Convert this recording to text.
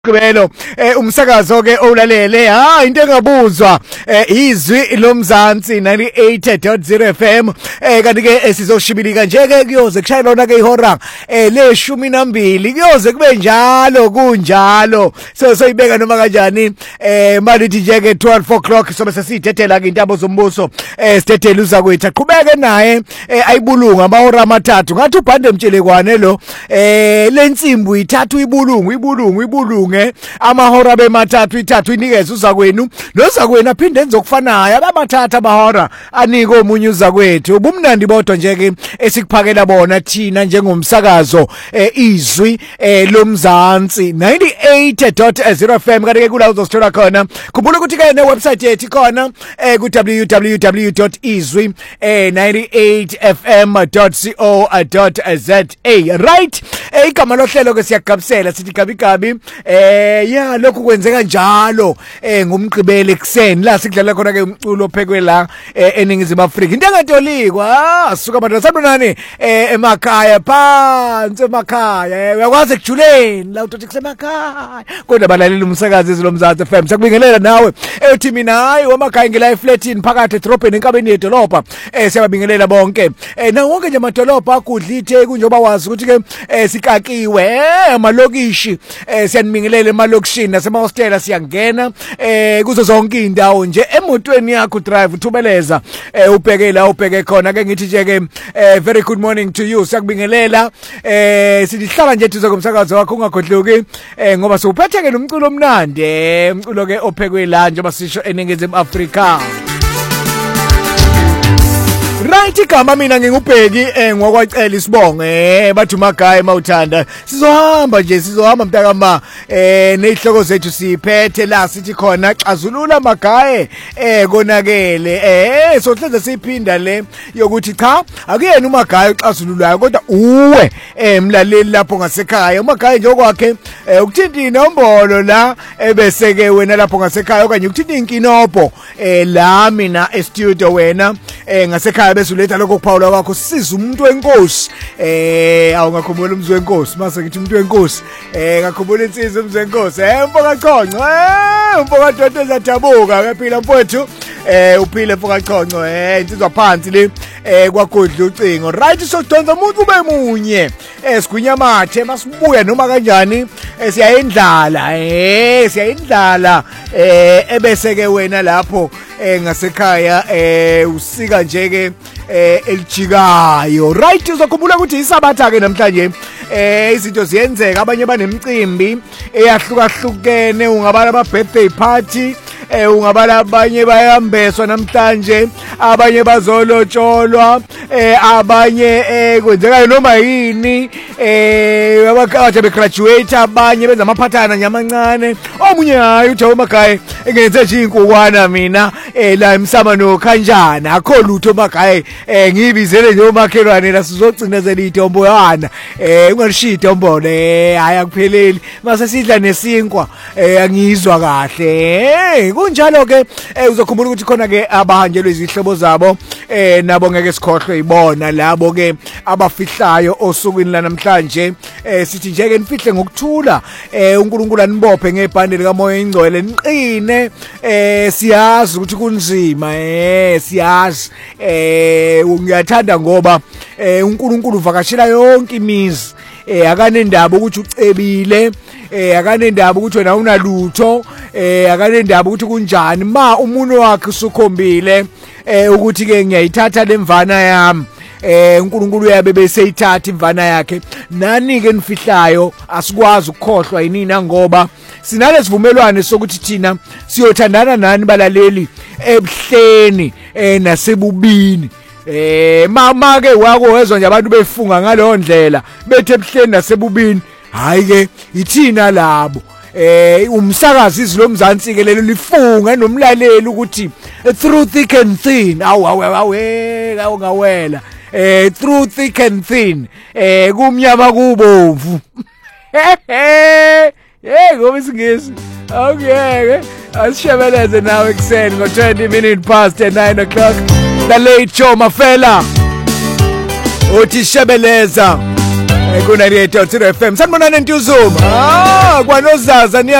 Gqibelo umsakazo ke olalele into engabuzwa izwi lomzansi 98.0 FM kanti ke sizoshibilika nje ke kuyoze kushaya lona ke ihora leshumi nambili kuyoze kube njalo kunjalo soyibeka noma kanjani malithi nje ke 12 o'clock sobe sesithethela ke intabo zombuso sithethela uza kwethu aqhubeke naye ayibulunga amahora amathathu ngathi ubhande mtshelekwane lo lensimbu ithathu ibulungu amahora bemathathu ithathu inikeze uzakwenu nozakwenu aphinde enze okufanayo abamathatha amahora anike omunye uzakwethu ubumnandi bodwa nje ke esikuphakela bona thina njengomsakazo izwi lomzansi 98.0 FM kanti ke kula uzosithola khona khumbula ukuthi ke ne website yethu khona ku www.izwi98fm.co.za right igama lohlelo ke siyagabisela sithi gabi ya lokhu kwenzeka njalo ngumgqibelo ekseni la sikudlala khona ke umculo ophekwe la eningizimu Afrika into engatolikwa asuka abantu sabonani emakhaya phansi emakhaya uyakwazi ekujuleni la uthi kusemakhaya kodwa balaleli umsakazi izilomzansi FM sakubingelela nawe ethi mina hayi wamakhaya ngila eflatini phakathi edrobheni enkabeni yedolobha siyabingelela bonke na wonke nje amadolobha akudlithe kunjoba wazi ukuthi ke sikakiwe amalokishi siyanibingelela emalokishini nasemahostela siyangena kuzo zonke indawo nje emotweni yakho drive uthubeleza ubheke khona ke ngithi nje ke very good morning to you siyakubingelela sihlala nje thuze komsakazo wakho ungakhohluki ngoba sowuphethe ke nomculo omnandi umculo ke ophekwe la njengoba sisho eningizimu Afrika. Right igama mina ngingubheki ngokwacela isibonge bathi makhaya mawuthanda sizohamba mntakama nezihloko zethu siphethe la sithi khona xazulula makhaya konakele sohleze siphinda le yokuthi cha akuyena umakhaya uxazululayo kodwa uwe mlaleli lapho ngasekhaya umakhaya nje okwakhe ukuthinta inombolo la bese ke wena lapho ngasekhaya okanye ukuthinta inkinopho la mina e-studio wena ngasekhaya bese uletha lokho kuphawula kwakho siza umuntu wenkosi awungakhumbula umzwe wenkosi mase ngithi umuntu wenkosi ngakhumbula insizwa umzwe wenkosi mfoka chonco mfoka dodo ezathabuka kaphila mfowethu uphile mfoka chonco insizwa phansi le kwagodla ucingo right sodonza umuntu ube munye sigwinyamathe masibuya noma kanjani siyayindlala ebese ke wena lapho ngasekhaya usika nje ke elijikayo right uzokhumbula ukuthi isabatha ke namhlanje izinto ziyenzeka abanye banemicimbi eyahlukahlukene ungabala aba birthday party ungabala abanye bayambeswa namhlanje abanye bazolotsholwa abanye kwenzeka noma yini abakade begraduate abanye benza amaphathana nyamancane omunye hayi uthi emakhaya engenze nje inkukwana mina la emsamano kanjani akho lutho emakhaya ngibizele nje umakhelwane la sizogcinezela idombo yana ungalishida idombo le hayi akupheleli mase sidla nesinkwa angizwa kahle kunjalo ke uzokhumbula ukuthi khona ke abahanjelwe izihlobo zabo nabo ngeke sikhohlwe ibona labo ke abafihlayo osukwini la namhlanje sithi nje ke nifihle ngokuthula uNkulunkulu anibophe ngebhande lika moya ingcwele niqine siyazi ukuthi kunzima siyazi ngiyathanda ngoba uNkulunkulu uvakashela yonke imizi akanendaba ukuthi ucebile akanendaba ukuthi wena unalutho akanendaba ukuthi kunjani ma umuntu wakhe usukhombile ukuthi ke ngiyayithatha lemvana yami uNkulunkulu uyabe beseyithatha imvana yakhe nani ke nifihlayo asikwazi ukukhohlwa yinina ngoba sinale sivumelwane sokuthi thina siyothandana nani balaleli ebuhleni nasebubini mama ke wezwa nje abantu befunga ngaleyo ndlela bethe ebuhleni nasebubini hayi ke ithina labo umsakazi izilomzansi ke lelo lifunga nomlaleli ukuthi through thick and thin awungawela through thick and thin kumnyama kubomvu ngoba isingisi okay asishabeleze nawe ekseni ngo 20 minutes past 9 o'clock the late show mafela uthi shabeleza ku 98.0 FM sanibonani entuzuma kwanozaza